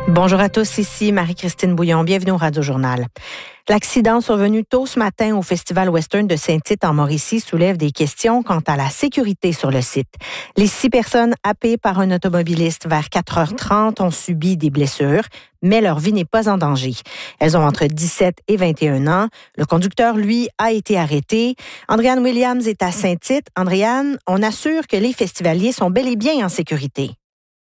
Bonjour à tous, ici Marie-Christine Bouillon. Bienvenue au Radio-Journal. L'accident survenu tôt ce matin au Festival Western de Saint-Tite en Mauricie soulève des questions quant à la sécurité sur le site. Les 6 personnes happées par un automobiliste vers 4h30 ont subi des blessures, mais leur vie n'est pas en danger. Elles ont entre 17 et 21 ans. Le conducteur, lui, a été arrêté. Andréane Williams est à Saint-Tite. Andréane, on assure que les festivaliers sont bel et bien en sécurité.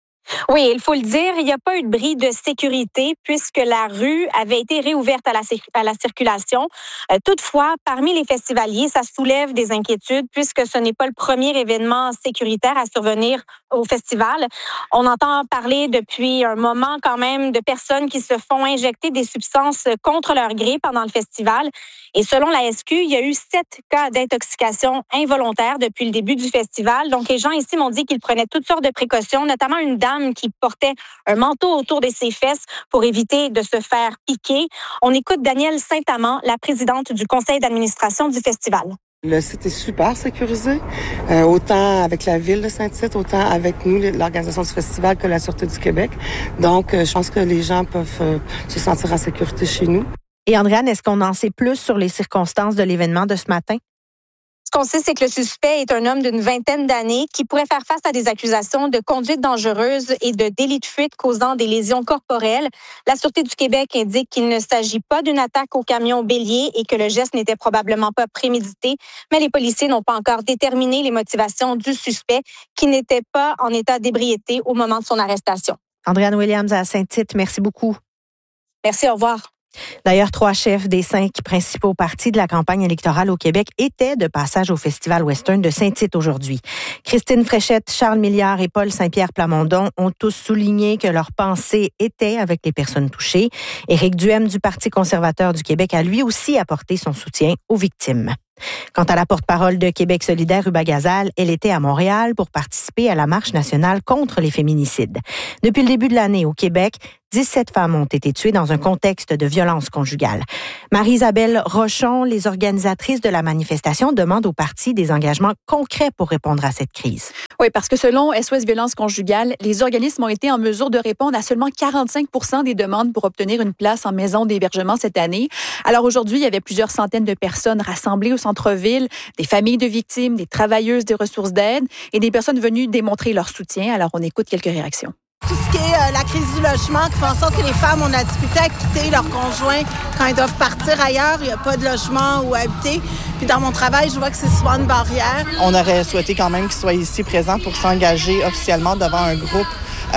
Oui, il faut le dire, il n'y a pas eu de bris de sécurité puisque la rue avait été réouverte à la circulation. Toutefois, parmi les festivaliers, ça soulève des inquiétudes puisque ce n'est pas le premier événement sécuritaire à survenir au festival. On entend parler depuis un moment quand même de personnes qui se font injecter des substances contre leur gré pendant le festival. Et selon la SQ, il y a eu 7 cas d'intoxication involontaire depuis le début du festival. Donc, les gens ici m'ont dit qu'ils prenaient toutes sortes de précautions, notamment une dame qui portait un manteau autour de ses fesses pour éviter de se faire piquer. On écoute Danielle Saint-Amand, la présidente du conseil d'administration du festival. Le site est super sécurisé, autant avec la ville de Saint-Tite, autant avec nous, l'organisation du festival, que la Sûreté du Québec. Donc, je pense que les gens peuvent se sentir en sécurité chez nous. Et Andréane, est-ce qu'on en sait plus sur les circonstances de l'événement de ce matin? Ce qu'on sait, c'est que le suspect est un homme d'une vingtaine d'années qui pourrait faire face à des accusations de conduite dangereuse et de délit de fuite causant des lésions corporelles. La Sûreté du Québec indique qu'il ne s'agit pas d'une attaque au camion bélier et que le geste n'était probablement pas prémédité, mais les policiers n'ont pas encore déterminé les motivations du suspect qui n'était pas en état d'ébriété au moment de son arrestation. Andréane Williams à Saint-Tite, merci beaucoup. Merci, au revoir. D'ailleurs, 3 chefs des 5 principaux partis de la campagne électorale au Québec étaient de passage au Festival Western de Saint-Tite aujourd'hui. Christine Fréchette, Charles Milliard et Paul Saint-Pierre Plamondon ont tous souligné que leur pensée était avec les personnes touchées. Éric Duhem du Parti conservateur du Québec a lui aussi apporté son soutien aux victimes. Quant à la porte-parole de Québec solidaire, Ruba Gazal, elle était à Montréal pour participer à la marche nationale contre les féminicides. Depuis le début de l'année, au Québec, 17 femmes ont été tuées dans un contexte de violence conjugale. Marie-Isabelle Rochon, les organisatrices de la manifestation, demandent au parti des engagements concrets pour répondre à cette crise. Oui, parce que selon SOS Violence conjugale, les organismes ont été en mesure de répondre à seulement 45% des demandes pour obtenir une place en maison d'hébergement cette année. Alors aujourd'hui, il y avait plusieurs centaines de personnes rassemblées au centre-ville, des familles de victimes, des travailleuses des ressources d'aide et des personnes venues démontrer leur soutien. Alors on écoute quelques réactions. Tout ce qui est la crise du logement qui fait en sorte que les femmes ont la difficulté à quitter leur conjoint quand elles doivent partir ailleurs. Il n'y a pas de logement où habiter. Puis dans mon travail, je vois que c'est souvent une barrière. On aurait souhaité quand même qu'ils soient ici présents pour s'engager officiellement devant un groupe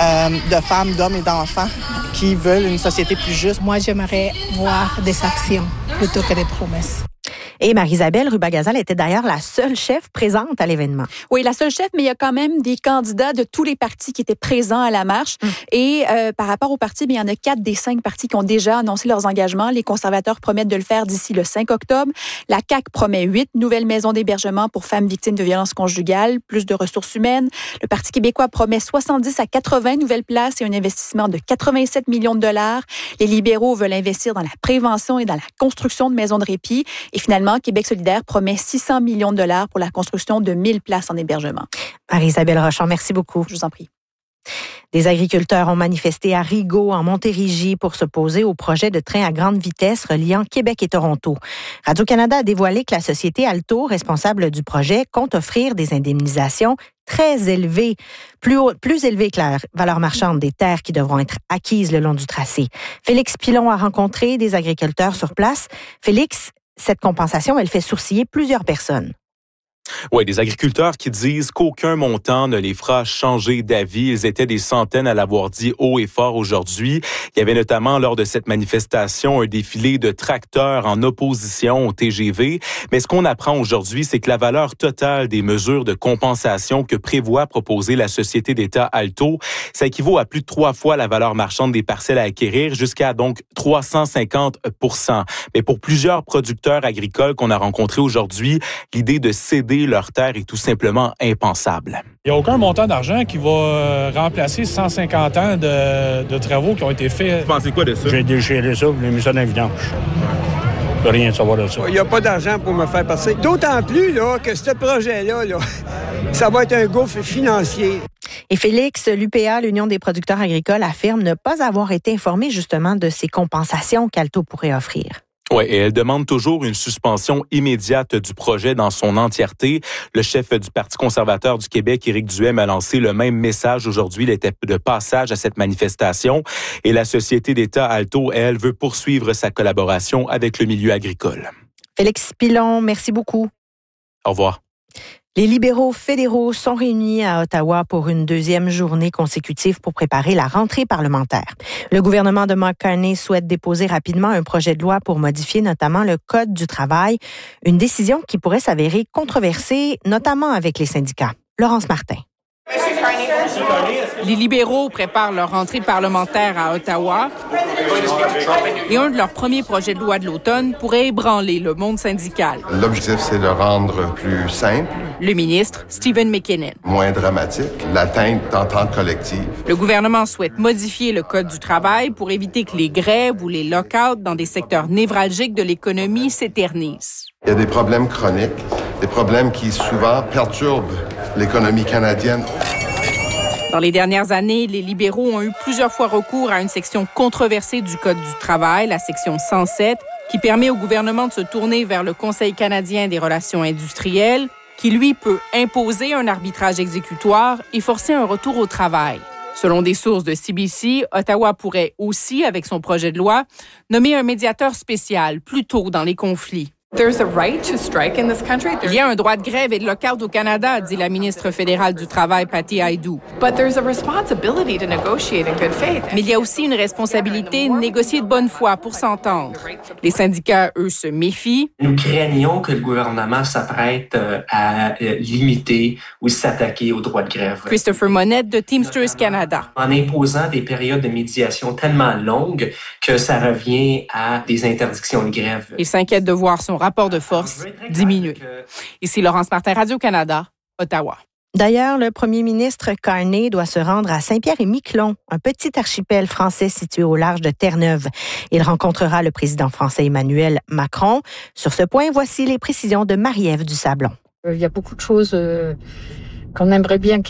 de femmes, d'hommes et d'enfants qui veulent une société plus juste. Moi, j'aimerais voir des actions plutôt que des promesses. Et Marie-Isabelle Ruba-Gazal était d'ailleurs la seule chef présente à l'événement. Oui, la seule chef, mais il y a quand même des candidats de tous les partis qui étaient présents à la marche. Et par rapport aux partis, il y en a 4 des 5 partis qui ont déjà annoncé leurs engagements. Les conservateurs promettent de le faire d'ici le 5 octobre. La CAQ promet 8 nouvelles maisons d'hébergement pour femmes victimes de violences conjugales, plus de ressources humaines. Le Parti québécois promet 70 à 80 nouvelles places et un investissement de 87 millions de dollars. Les libéraux veulent investir dans la prévention et dans la construction de maisons de répit. Et finalement, Québec solidaire promet 600 millions de dollars pour la construction de 1000 places en hébergement. Marie-Isabelle Rochon, merci beaucoup. Je vous en prie. Des agriculteurs ont manifesté à Rigaud, en Montérégie, pour s'opposer au projet de train à grande vitesse reliant Québec et Toronto. Radio-Canada a dévoilé que la société Alto, responsable du projet, compte offrir des indemnisations très élevées, plus élevées que la valeur marchande des terres qui devront être acquises le long du tracé. Félix Pilon a rencontré des agriculteurs sur place. Félix, cette compensation, elle fait sourciller plusieurs personnes. Oui, des agriculteurs qui disent qu'aucun montant ne les fera changer d'avis. Ils étaient des centaines à l'avoir dit haut et fort aujourd'hui. Il y avait notamment lors de cette manifestation un défilé de tracteurs en opposition au TGV. Mais ce qu'on apprend aujourd'hui, c'est que la valeur totale des mesures de compensation que prévoit proposer la société d'État Alto, ça équivaut à plus de 3 fois la valeur marchande des parcelles à acquérir, jusqu'à donc 350%. Mais pour plusieurs producteurs agricoles qu'on a rencontrés aujourd'hui, l'idée de céder leur terre est tout simplement impensable. Il n'y a aucun montant d'argent qui va remplacer 150 ans de travaux qui ont été faits. Vous pensez quoi de ça? J'ai déchiré ça, j'ai mis ça dans le vidange. Je peux rien savoir de ça. Il n'y a pas d'argent pour me faire passer. D'autant plus là, que ce projet-là, ça va être un gouffre financier. Et Félix, l'UPA, l'Union des producteurs agricoles, affirme ne pas avoir été informé justement de ces compensations qu'Alto pourrait offrir. Oui, et elle demande toujours une suspension immédiate du projet dans son entièreté. Le chef du Parti conservateur du Québec, Éric Duhaime, a lancé le même message aujourd'hui. Il était de passage à cette manifestation. Et la société d'État Alto, elle, veut poursuivre sa collaboration avec le milieu agricole. Félix Pilon, merci beaucoup. Au revoir. Les libéraux fédéraux sont réunis à Ottawa pour une deuxième journée consécutive pour préparer la rentrée parlementaire. Le gouvernement de Mark Carney souhaite déposer rapidement un projet de loi pour modifier notamment le Code du travail, une décision qui pourrait s'avérer controversée, notamment avec les syndicats. Laurence Martin. Les libéraux préparent leur rentrée parlementaire à Ottawa et un de leurs premiers projets de loi de l'automne pourrait ébranler le monde syndical. L'objectif, c'est de le rendre plus simple. Le ministre, Stephen McKinnon. Moins dramatique, l'atteinte d'entente collective. Le gouvernement souhaite modifier le Code du travail pour éviter que les grèves ou les lock-outs dans des secteurs névralgiques de l'économie s'éternisent. Il y a des problèmes chroniques, des problèmes qui souvent perturbent l'économie canadienne. Dans les dernières années, les libéraux ont eu plusieurs fois recours à une section controversée du Code du travail, la section 107, qui permet au gouvernement de se tourner vers le Conseil canadien des relations industrielles, qui, lui, peut imposer un arbitrage exécutoire et forcer un retour au travail. Selon des sources de CBC, Ottawa pourrait aussi, avec son projet de loi, nommer un médiateur spécial plus tôt dans les conflits. Il y a un droit de grève et de lock-out au Canada, dit la ministre fédérale du Travail, Patty Hajdu. Mais il y a aussi une responsabilité de négocier de bonne foi pour s'entendre. Les syndicats, eux, se méfient. Nous craignons que le gouvernement s'apprête à limiter ou s'attaquer aux droits de grève. Christopher Monette de Teamsters Canada. En imposant des périodes de médiation tellement longues que ça revient à des interdictions de grève. Il s'inquiète de voir son rapport de force diminuer. Ici Laurence Martin, Radio-Canada, Ottawa. D'ailleurs, le premier ministre Carney doit se rendre à Saint-Pierre-et-Miquelon, un petit archipel français situé au large de Terre-Neuve. Il rencontrera le président français Emmanuel Macron. Sur ce point, voici les précisions de Marie-Ève Dusablon. Il y a beaucoup de choses qu'on aimerait bien